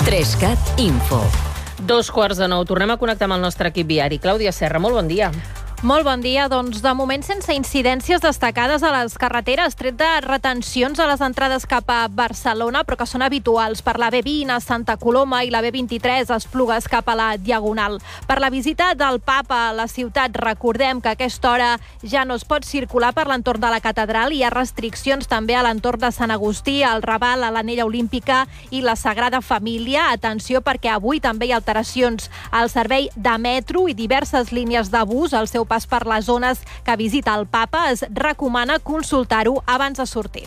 3CAT Info. 2:45. Tornem a connectar amb el nostre equip viari. Clàudia Serra, molt bon dia. Molt bon dia. Doncs de moment sense incidències destacades a les carreteres, tret de retencions a les entrades cap a Barcelona, però que són habituals per la B20 a Santa Coloma i la B23 a Esplugues cap a la Diagonal. Per la visita del Papa a la ciutat, recordem que a aquesta hora ja no es pot circular per l'entorn de la catedral. Hi ha restriccions també a l'entorn de Sant Agustí, al Raval, a l'Anella Olímpica i la Sagrada Família. Atenció, perquè avui també hi ha alteracions al servei de metro i diverses línies de bus al seu pas per les zones que visita el Papa. Es recomana consultar-ho abans de sortir.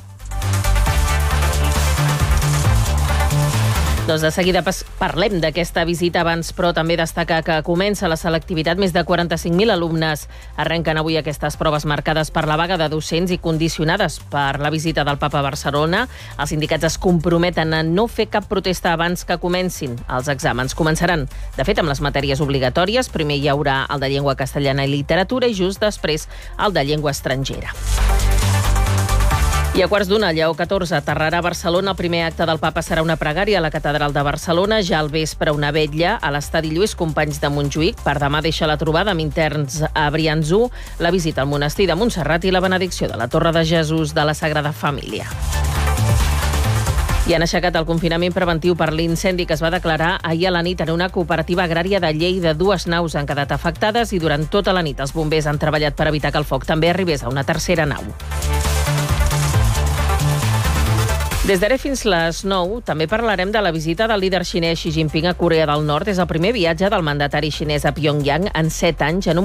Doncs de seguida parlem d'aquesta visita abans, però també destaca que comença la selectivitat. Més de 45.000 alumnes arrenquen avui aquestes proves marcades per la vaga de docents i condicionades per la visita del Papa a Barcelona. Els sindicats es comprometen a no fer cap protesta abans que comencin els exàmens. Començaran, de fet, amb les matèries obligatòries. Primer hi haurà el de llengua castellana i literatura i just després el de llengua estrangera. I a 1:15, Lleó XIV aterrarà a Barcelona. El primer acte del Papa serà una pregària a la Catedral de Barcelona. Ja al vespre una vetlla a l'estadi Lluís Companys de Montjuïc. Per demà deixa la trobada amb interns a Brians-1, la visita al monestir de Montserrat i la benedicció de la Torre de Jesús de la Sagrada Família. I han aixecat el confinament preventiu per l'incendi que es va declarar ahir a la nit en una cooperativa agrària de Lleida. 2 naus han quedat afectades i durant tota la nit els bombers han treballat per evitar que el foc també arribés a una tercera nau. Des d'ara fins les 9 també parlarem de la visita del líder xinès Xi Jinping a Corea del Nord. És el primer viatge del mandatari xinès a Pyongyang en 7 anys, en un